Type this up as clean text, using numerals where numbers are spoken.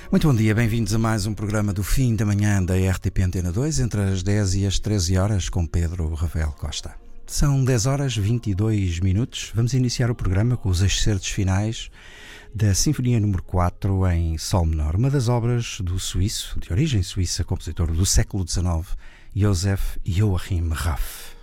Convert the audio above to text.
Muito bom dia, bem-vindos a mais um programa do fim da manhã da RTP Antena 2, entre as 10 e as 13 horas, com Pedro Rafael Costa. São 10 horas 22 minutos. Vamos iniciar o programa com os excertos finais da Sinfonia número 4 em Sol menor, uma das obras do suíço, de origem suíça, compositor do século XIX, Joseph Joachim Raff.